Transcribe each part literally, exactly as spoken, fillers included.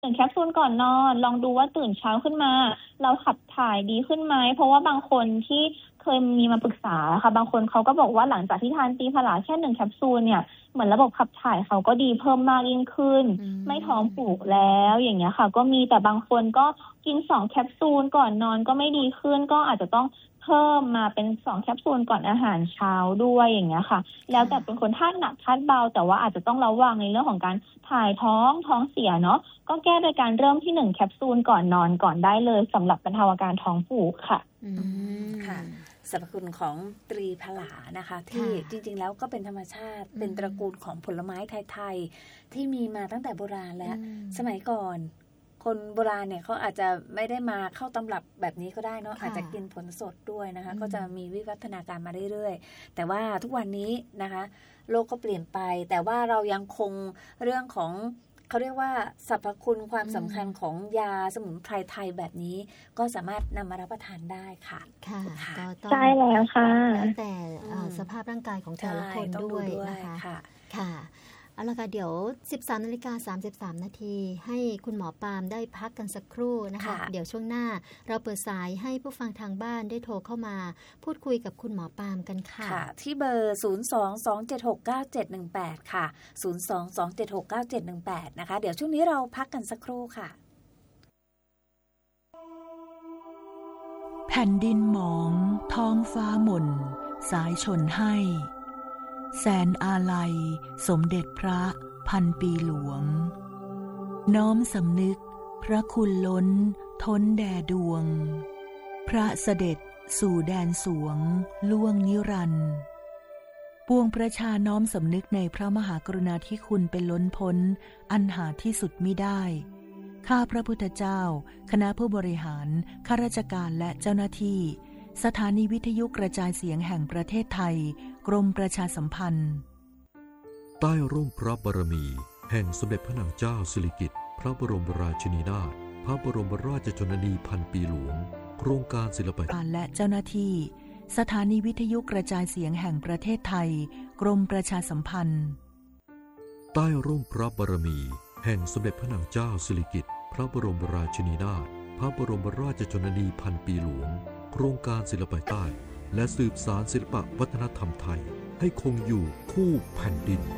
หนึ่งแคปซูลก่อนนอนลองดูว่าตื่นเช้าขึ้นมาเราขับถ่ายดีขึ้นไหมเพราะว่าบางคนที่เคยมีมาปรึกษาค่ะบางคนเขาก็บอกว่าหลังจากที่ทานตีผลาแค่หนึ่งแคปซูลเนี่ยเหมือนระบบขับถ่ายเขาก็ดีเพิ่มมากยิ่งขึ้นไม่ท้องผูกแล้วอย่างเงี้ยค่ะก็มีแต่บางคนก็กินสองแคปซูลก่อนนอนก็ไม่ดีขึ้นก็อาจจะต้องเพิ่มมาเป็นสองแคปซูลก่อนอาหารเช้าด้วยอย่างเงี้ยค่ะแล้วแต่เป็นคนธาตุหนักธาตุเบาแต่ว่าอาจจะต้องระวังในเรื่องของการถ่ายท้องท้องเสียเนาะก็แก้โดยการเริ่มที่หนึ่งแคปซูลก่อนนอนก่อนได้เลยสำหรับบรรเทาอาการท้องผูกค่ะอืมค่ะสรรพคุณของตรีผลานะคะที่จริงๆแล้วก็เป็นธรรมชาติเป็นตระกูลของผลไม้ไทยๆที่มีมาตั้งแต่โบราณแล้วสมัยก่อนคนโบราณเนี่ยเขาอาจจะไม่ได้มาเข้าตำรับแบบนี้ก็ได้เนาะอาจจะกินผลสดด้วยนะคะก็จะมีวิวัฒนาการมาเรื่อยๆแต่ว่าทุกวันนี้นะคะโลกก็เปลี่ยนไปแต่ว่าเรายังคงเรื่องของเขาเรียกว่าสรรพคุณความสำคัญของยาสมุนไพรไทยแบบนี้ก็สามารถนำมารับประทานได้ค่ะค่ะก็ต้องใช่แล้วค่ะแต่สภาพร่างกายของแต่ละคนด้วยนะคะค่ะเอาละค่ะเดี๋ยว สิบสามนาฬิกาสามสิบสามนาทีให้คุณหมอปาล์มได้พักกันสักครู่นะคะเดี๋ยวช่วงหน้าเราเปิดสายให้ผู้ฟังทางบ้านได้โทรเข้ามาพูดคุยกับคุณหมอปาล์มกันค่ะที่เบอร์ศูนย์ สอง สอง เจ็ด หก เก้า เจ็ด หนึ่ง แปดค่ะศูนย์ สอง สอง เจ็ด หก เก้า เจ็ด หนึ่ง แปดนะคะเดี๋ยวช่วงนี้เราพักกันสักครู่ค่ะแผ่นดินหมองท้องฟ้าหม่นสายชนให้แสนอาลัยสมเด็จพระพันปีหลวงน้อมสำนึกพระคุณล้นท้นแด่ดวงพระเสด็จสู่แดนสวงล่วงนิรันดร์ปวงประชาน้อมสำนึกในพระมหากรุณาธิคุณเป็นล้นพ้นอันหาที่สุดมิได้ข้าพระพุทธเจ้าคณะผู้บริหารข้าราชการและเจ้าหน้าที่สถานีวิทยุกระจายเสียงแห่งประเทศไทยกรมประชาสัมพันธ์ใต้ร่มพระบารมีแห่งสมเด็จพระนางเจ้าสิริกิติ์พระบรมราชินีนาถพระบรมราชชนนีพันปีหลวงโครงการศิลปะและเจ้าหน้าที่สถานีวิทยุกระจายเสียงแห่งประเทศไทยกรมประชาสัมพันธ์ใต้ร่มพระบารมีแห่งสมเด็จพระนางเจ้าสิริกิติ์พระบรมราชินีนาถพระบรมราชชนนีพันปีหลวงโครงการศิลปะใต้และสืบสานศิลปวัฒนธรรมไทยให้คงอยู่คู่แผ่นดิน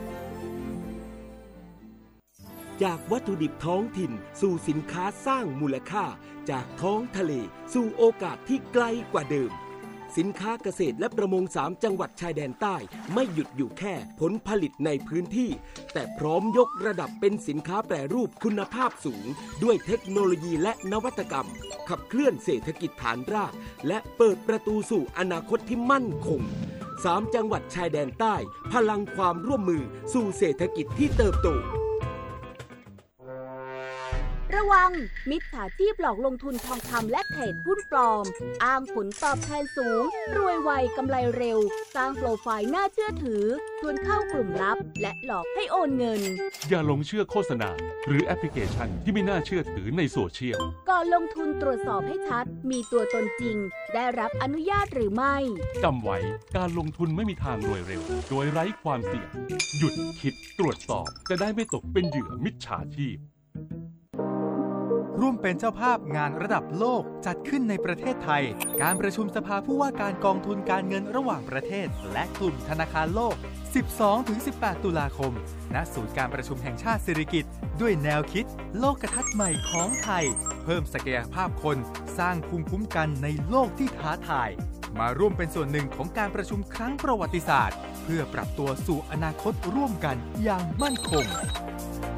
จากวัตถุดิบท้องถิ่นสู่สินค้าสร้างมูลค่าจากท้องทะเลสู่โอกาสที่ไกลกว่าเดิมสินค้าเกษตรและประมงสามจังหวัดชายแดนใต้ไม่หยุดอยู่แค่ผลผลิตในพื้นที่แต่พร้อมยกระดับเป็นสินค้าแปรรูปคุณภาพสูงด้วยเทคโนโลยีและนวัตกรรมขับเคลื่อนเศรษฐกิจฐานรากและเปิดประตูสู่อนาคตที่มั่นคงสามจังหวัดชายแดนใต้พลังความร่วมมือสู่เศรษฐกิจที่เติบโตระวังมิจฉาชีพหลอกลงทุนทองคำและเทรดหุ้นปลอมอ้างผลตอบแทนสูงรวยไวกำไรเร็วสร้างโปรไฟล์น่าเชื่อถือชวนเข้ากลุ่มลับและหลอกให้โอนเงินอย่าหลงเชื่อโฆษณาหรือแอปพลิเคชันที่ไม่น่าเชื่อถือในโซเชียลก่อนลงทุนตรวจสอบให้ชัดมีตัวตนจริงได้รับอนุญาตหรือไม่จำไว้การลงทุนไม่มีทางรวยเร็วโดยไร้ความเสี่ยงหยุดคิดตรวจสอบจะได้ไม่ตกเป็นเหยื่อมิจฉาชีพร่วมเป็นเจ้าภาพงานระดับโลกจัดขึ้นในประเทศไทยการประชุมสภาผู้ว่าการกองทุนการเงินระหว่างประเทศและกลุ่มธนาคารโลก สิบสองถึงสิบแปด ตุลาคมณศูนย์การประชุมแห่งชาติสิริกิติ์ด้วยแนวคิดโลกทัศน์ใหม่ของไทยเพิ่มศักยภาพคนสร้างภูมิคุ้มกันในโลกที่ท้าทายมาร่วมเป็นส่วนหนึ่งของการประชุมครั้งประวัติศาสตร์เพื่อปรับตัวสู่อนาคตร่วมกันอย่างมั่นคง